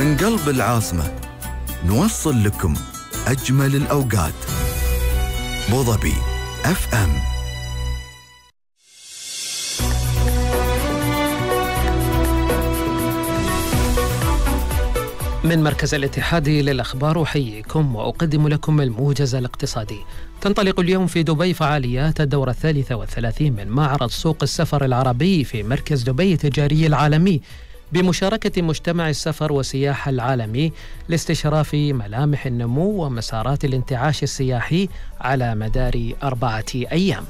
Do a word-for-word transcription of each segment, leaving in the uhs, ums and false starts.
من قلب العاصمة نوصل لكم أجمل الأوقات. بوظبي اف ام. من مركز الاتحاد للأخبار أحييكم وأقدم لكم الموجز الاقتصادي. تنطلق اليوم في دبي فعاليات الدورة الثالثة والثلاثين من معرض سوق السفر العربي في مركز دبي التجاري العالمي بمشاركة مجتمع السفر والسياحة العالمي لاستشراف ملامح النمو ومسارات الانتعاش السياحي على مدار أربعة أيام.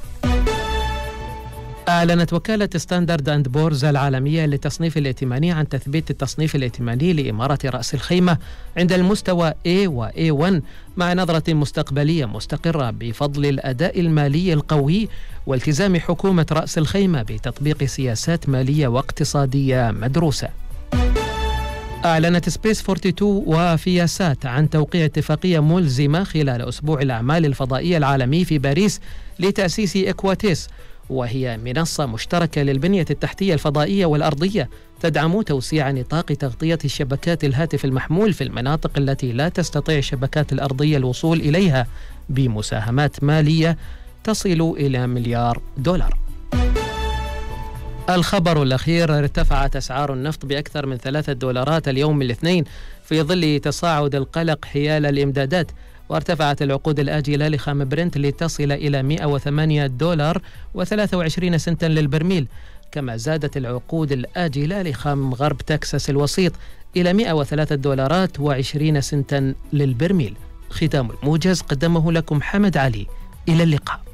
أعلنت وكالة ستاندرد أند بورز العالمية للتصنيف الائتماني عن تثبيت التصنيف الائتماني لإمارة رأس الخيمة عند المستوى A و إيه واحد مع نظرة مستقبلية مستقرة بفضل الأداء المالي القوي والتزام حكومة رأس الخيمة بتطبيق سياسات مالية واقتصادية مدروسة. أعلنت سبيس اثنين وأربعين وفياسات عن توقيع اتفاقية ملزمة خلال أسبوع الأعمال الفضائية العالمي في باريس لتأسيس إكواتيس، وهي منصة مشتركة للبنية التحتية الفضائية والأرضية تدعم توسيع نطاق تغطية شبكات الهاتف المحمول في المناطق التي لا تستطيع الشبكات الأرضية الوصول إليها بمساهمات مالية تصل إلى مليار دولار. الخبر الأخير: ارتفعت أسعار النفط بأكثر من ثلاثة دولارات اليوم الاثنين في ظل تصاعد القلق حيال الإمدادات، وارتفعت العقود الآجلة لخام برنت لتصل إلى مئة وثمانية دولار وثلاثة وعشرين سنتا للبرميل، كما زادت العقود الآجلة لخام غرب تكساس الوسيط إلى مئة وثلاثة دولارات وعشرين سنتا للبرميل. ختام الموجز قدمه لكم حمد علي. إلى اللقاء.